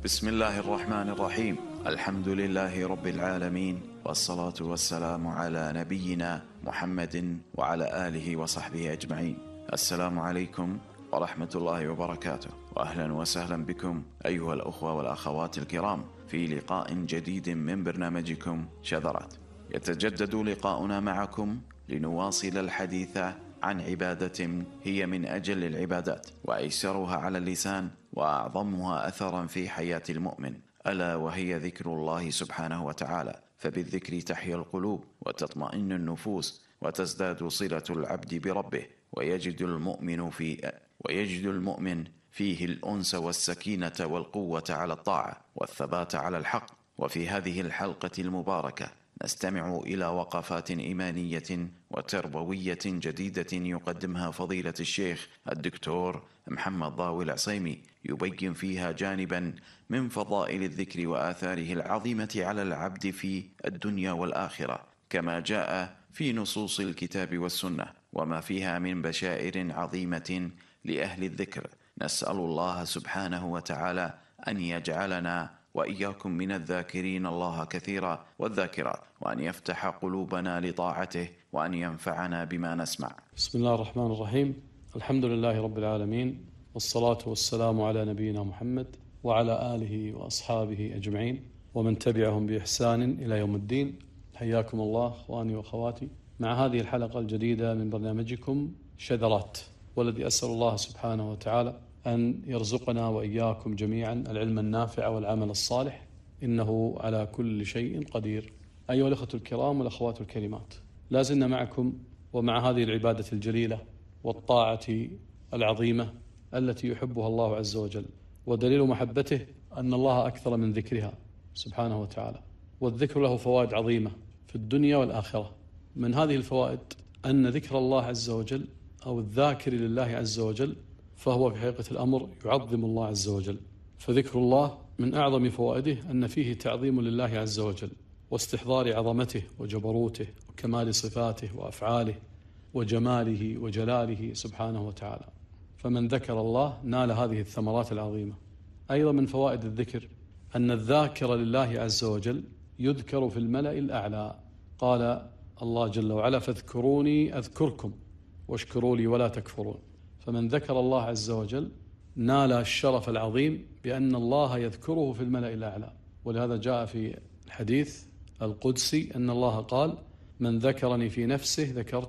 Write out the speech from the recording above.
بسم الله الرحمن الرحيم. الحمد لله رب العالمين، والصلاة والسلام على نبينا محمد وعلى آله وصحبه أجمعين. السلام عليكم ورحمة الله وبركاته، وأهلا وسهلا بكم أيها الأخوة والأخوات الكرام في لقاء جديد من برنامجكم شذرات. يتجدد لقاؤنا معكم لنواصل الحديث عن عبادة هي من أجل العبادات وأيسرها على اللسان وأعظمها أثرا في حياة المؤمن، ألا وهي ذكر الله سبحانه وتعالى. فبالذكر تحيا القلوب وتطمئن النفوس وتزداد صلة العبد بربه، ويجد المؤمن فيه الأنس والسكينة والقوة على الطاعة والثبات على الحق. وفي هذه الحلقة المباركة نستمع إلى وقفات إيمانية وتربوية جديدة يقدمها فضيلة الشيخ الدكتور محمد ضاوي العصيمي، يبين فيها جانبا من فضائل الذكر وآثاره العظيمة على العبد في الدنيا والآخرة، كما جاء في نصوص الكتاب والسنة، وما فيها من بشائر عظيمة لأهل الذكر. نسأل الله سبحانه وتعالى أن يجعلنا وإياكم من الذاكرين الله كثيرا والذاكرات، وأن يفتح قلوبنا لطاعته، وأن ينفعنا بما نسمع. بسم الله الرحمن الرحيم. الحمد لله رب العالمين، والصلاة والسلام على نبينا محمد وعلى آله وأصحابه أجمعين ومن تبعهم بإحسان إلى يوم الدين. حياكم الله أخواني وأخواتي مع هذه الحلقة الجديدة من برنامجكم شذرات، والذي أسأل الله سبحانه وتعالى أن يرزقنا وإياكم جميعا العلم النافع والعمل الصالح، إنه على كل شيء قدير. أيها الأخوة الكرام والأخوات الكريمات، لازلنا معكم ومع هذه العبادة الجليلة والطاعة العظيمة التي يحبها الله عز وجل، ودليل محبته أن الله أكثر من ذكرها سبحانه وتعالى. والذكر له فوائد عظيمة في الدنيا والآخرة. من هذه الفوائد أن ذكر الله عز وجل أو الذاكر لله عز وجل فهو في حقيقة الأمر يعظم الله عز وجل. فذكر الله من أعظم فوائده أن فيه تعظيم لله عز وجل واستحضار عظمته وجبروته وكمال صفاته وأفعاله وجماله وجلاله سبحانه وتعالى. فمن ذكر الله نال هذه الثمرات العظيمة. أيضا من فوائد الذكر أن الذاكر لله عز وجل يذكر في الملأ الأعلى. قال الله جل وعلا: فاذكروني أذكركم واشكروا لي ولا تكفرون. فمن ذكر الله عز وجل نال الشرف العظيم بأن الله يذكره في الملأ الأعلى. ولهذا جاء في الحديث القدسي أن الله قال: من ذكرني في نفسه ذكرت